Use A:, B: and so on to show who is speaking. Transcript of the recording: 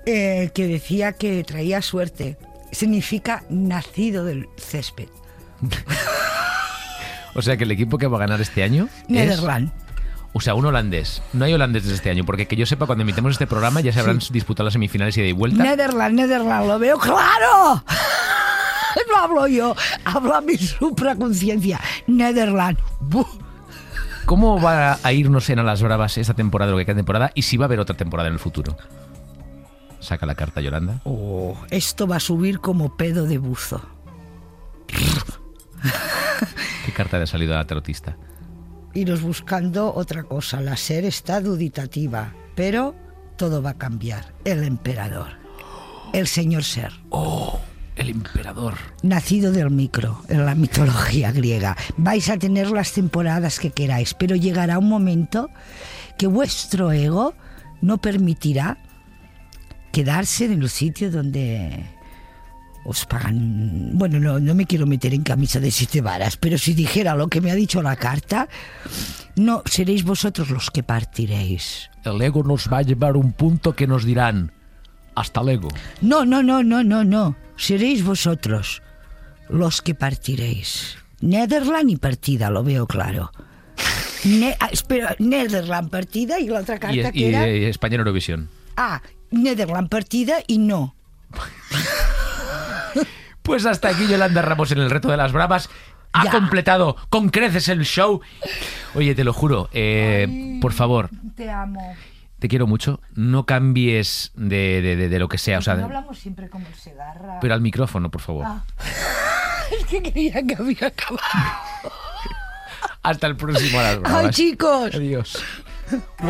A: que decía que traía suerte. Significa nacido del césped.
B: O sea que el equipo que va a ganar este año
A: Netherlands.
B: O sea, un holandés. No hay holandeses este año, porque que yo sepa, cuando emitemos este programa ya se habrán disputado las semifinales y de vuelta.
A: Netherlands, lo veo claro. No hablo yo, habla mi supraconciencia. Netherlands.
B: ¿Cómo va a irnos en a las bravas esta temporada, lo que queda de temporada, y si va a haber otra temporada en el futuro? Saca la carta, Yolanda.
A: Esto va a subir como pedo de buzo.
B: ¿Qué carta le ha salido a la tarotista?
A: Iros buscando otra cosa. La SER está duditativa, pero todo va a cambiar. El emperador. El señor SER.
B: El emperador.
A: Nacido del micro, en la mitología griega. Vais a tener las temporadas que queráis, pero llegará un momento que vuestro ego no permitirá quedarse en el sitio donde os pagan. Bueno, no me quiero meter en camisa de 7 varas, pero si dijera lo que me ha dicho la carta, no seréis vosotros los que partiréis.
B: El ego nos va a llevar a un punto que nos dirán: hasta luego.
A: No. Seréis vosotros los que partiréis. Netherlands y partida, lo veo claro. Espera, Netherlands partida y la otra carta que era...
B: Y España en Eurovisión.
A: Netherlands partida y no.
B: Pues hasta aquí Yolanda Ramos en el reto de las bravas. Ha completado con creces el show. Oye, te lo juro, por favor.
A: Te amo.
B: Te quiero mucho. No cambies de lo que sea. O sea,
A: no hablamos siempre como el Segarra.
B: Pero al micrófono, por favor.
A: Es que creía que había acabado.
B: Hasta el próximo a las bravas.
A: Ay, chicos.
B: Adiós.